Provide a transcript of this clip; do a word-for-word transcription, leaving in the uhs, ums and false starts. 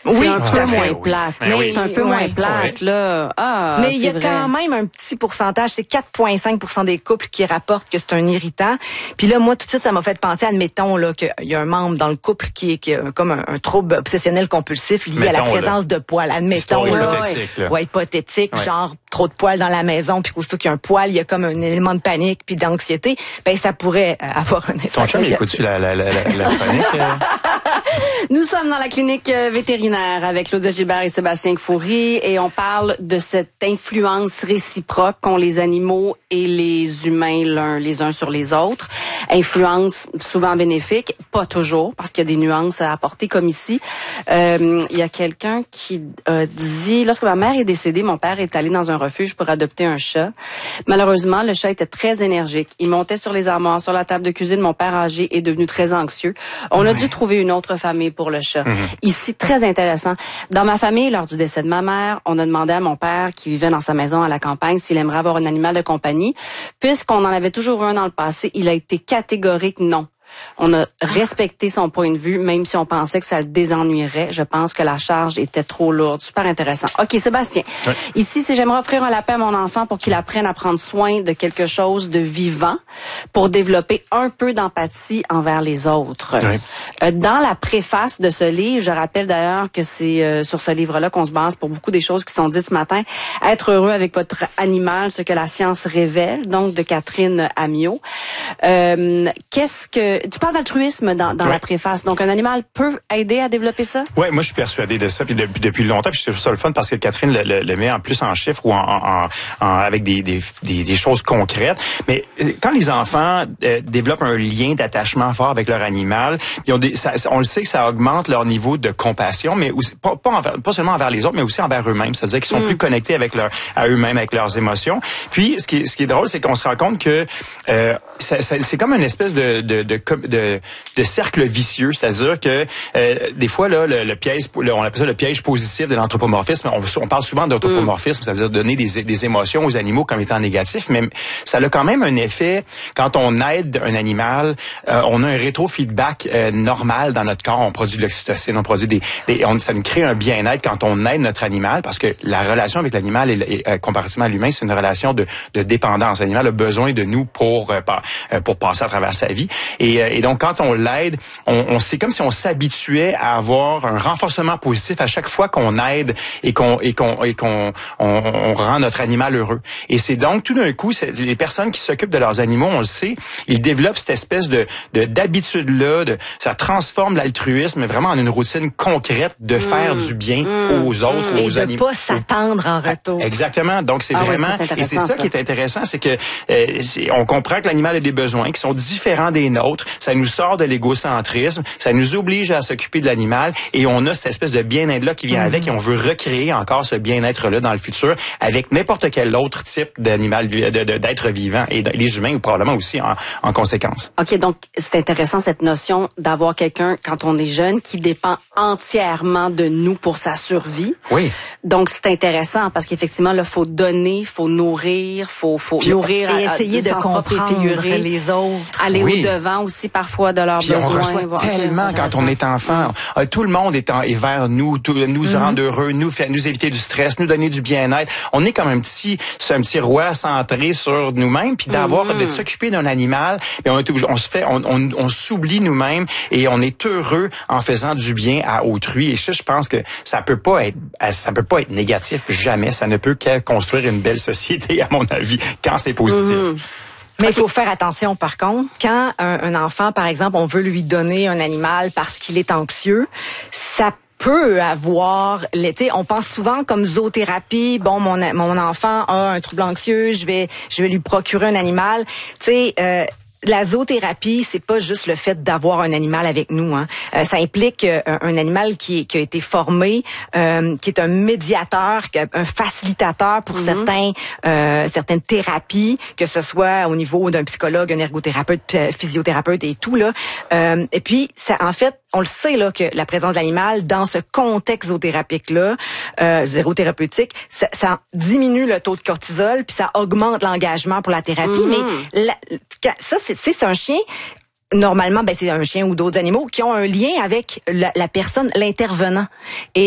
Oui, c'est un tout peu à fait, moins oui. plate. Mais oui. C'est un peu Oui. moins plate, Oui. là. Ah, mais il y a vrai. quand même un petit pourcentage, c'est quatre virgule cinq pour cent des couples qui rapportent que c'est un irritant. Puis là, moi, tout de suite, ça m'a fait penser, admettons, là, qu'il y a un membre dans le couple qui est, qui a comme un, un trouble obsessionnel compulsif lié Mettons, à la présence là. de poils. Admettons, Histoire là. hypothétique, là. Ouais, hypothétique, Ouais. genre trop de poils dans la maison, puis qu'aussitôt qu'il y a un poil, il y a comme un élément de panique puis d'anxiété. Ben, ça pourrait avoir un effet. Ton chum, il écoute-tu la, la, la, la, la chronique? euh? Nous sommes dans la clinique euh, vétérinaire avec Claudia Gilbert et Sébastien Kfouri et on parle de cette influence réciproque qu'ont les animaux et les humains l'un les uns sur les autres. Influence souvent bénéfique, pas toujours, parce qu'il y a des nuances à apporter comme ici. Euh, il y a quelqu'un qui a dit, lorsque ma mère est décédée, mon père est allé dans un refuge pour adopter un chat. Malheureusement, le chat était très énergique. Il montait sur les armoires, sur la table de cuisine. Mon père âgé est devenu très anxieux. On a dû trouver une autre famille pour le chat. Mm-hmm. Ici, très intéressant. Dans ma famille, lors du décès de ma mère, on a demandé à mon père, qui vivait dans sa maison à la campagne, s'il aimerait avoir un animal de compagnie. Puisqu'on en avait toujours eu un dans le passé, il a été catégorique non. On a respecté son point de vue, même si on pensait que ça le désennuierait. Je pense que la charge était trop lourde. Super intéressant. OK, Sébastien. Oui. Ici, si j'aimerais offrir un lapin à mon enfant pour qu'il apprenne à prendre soin de quelque chose de vivant, pour développer un peu d'empathie envers les autres. Oui. Euh, dans la préface de ce livre, je rappelle d'ailleurs que c'est euh, sur ce livre-là qu'on se base pour beaucoup des choses qui sont dites ce matin. Être heureux avec votre animal, ce que la science révèle, donc de Catherine Amiot. Euh, qu'est-ce que Tu parles d'altruisme dans, dans ouais. la préface. Donc, un animal peut aider à développer ça? Oui, moi, je suis persuadé de ça puis depuis, depuis longtemps. Puis je trouve ça le fun parce que Catherine le, le, le met en plus en chiffres ou en, en, en avec des, des, des, des choses concrètes. Mais quand les enfants euh, développent un lien d'attachement fort avec leur animal, ils ont des, ça, on le sait que ça augmente leur niveau de compassion, mais aussi, pas, pas, envers, pas seulement envers les autres, mais aussi envers eux-mêmes. C'est-à-dire qu'ils sont mm. plus connectés avec leur, à eux-mêmes, avec leurs émotions. Puis, ce qui est, ce qui est drôle, c'est qu'on se rend compte que euh, ça, ça, c'est comme une espèce de, de, de, de, de cercle vicieux, c'est-à-dire que euh, des fois là, le, le piège, le, on appelle ça le piège positif de l'anthropomorphisme. On, on parle souvent d'anthropomorphisme, mm. c'est-à-dire donner des, des émotions aux animaux comme étant négatifs, mais ça a quand même un effet quand on aide un animal, euh, on a un rétro-feedback euh, normal dans notre corps. On produit de l'oxytocine, on produit des, des on, ça nous crée un bien-être quand on aide notre animal, parce que la relation avec l'animal, est, est, euh, comparativement à l'humain, c'est une relation de, de dépendance. L'animal a besoin de nous pour euh, pour passer à travers sa vie, et, et donc quand on l'aide, on, on c'est comme si on s'habituait à avoir un renforcement positif à chaque fois qu'on aide et qu'on et qu'on et qu'on on, on rend notre animal heureux. Et c'est donc tout d'un coup, c'est, les personnes qui s'occupent de leurs animaux, on le sait, ils développent cette espèce de, de d'habitude là, de ça transforme l'altruisme vraiment en une routine concrète de mmh, faire du bien mmh, aux autres, mmh, aux et animaux. Et de pas s'attendre en retour. Exactement. Donc c'est ah vraiment oui, ça, c'est et c'est ça, ça qui est intéressant, c'est que euh, c'est, on comprend que l'animal a des besoins qui sont différents des nôtres. Ça nous sort de l'égocentrisme, ça nous oblige à s'occuper de l'animal et on a cette espèce de bien-être là qui vient mmh. avec et on veut recréer encore ce bien-être là dans le futur avec n'importe quel autre type d'animal, de, de, d'être vivant et les humains ou probablement aussi en, en conséquence. OK, donc c'est intéressant cette notion d'avoir quelqu'un quand on est jeune qui dépend entièrement de nous pour sa survie. Oui. Donc c'est intéressant parce qu'effectivement là faut donner, faut nourrir, faut faut Puis, nourrir et essayer de comprendre figurer, les autres. Aller oui. au devant aussi parfois de leurs Puis besoins. on reçoit tellement quand on est enfant. Mm. Tout le monde est, en, est vers nous, tout, nous mm-hmm. rendre heureux, nous faire, nous éviter du stress, nous donner du bien-être. On est comme un petit, c'est un petit roi centré sur nous-mêmes, puis d'avoir, mm-hmm. de s'occuper d'un animal, mais on, on se fait, on, on, on s'oublie nous-mêmes et on est heureux en faisant du bien à autrui. Et je, je pense que ça peut pas être, ça peut pas être négatif jamais. Ça ne peut qu'à construire une belle société, à mon avis, quand c'est positif. Mm-hmm. Mais il faut faire attention, par contre, quand un, un enfant, par exemple, on veut lui donner un animal parce qu'il est anxieux, ça peut avoir l'été. On pense souvent comme zoothérapie. Bon, mon mon enfant a un trouble anxieux, je vais je vais lui procurer un animal. Tu sais. Euh, La zoothérapie, c'est pas juste le fait d'avoir un animal avec nous. Hein. Euh, ça implique euh, un animal qui, qui a été formé, euh, qui est un médiateur, un facilitateur pour mm-hmm. certains, euh, certaines thérapies, que ce soit au niveau d'un psychologue, un ergothérapeute, physiothérapeute et tout là. Euh, et puis, ça, en fait, on le sait là que la présence de l'animal dans ce contexte zoothérapeutique là, euh, zérothérapeutique, ça, ça diminue le taux de cortisol puis ça augmente l'engagement pour la thérapie. Mm-hmm. Mais la, ça c'est, c'est un chien. Normalement, ben c'est un chien ou d'autres animaux qui ont un lien avec la, la personne, l'intervenant. Et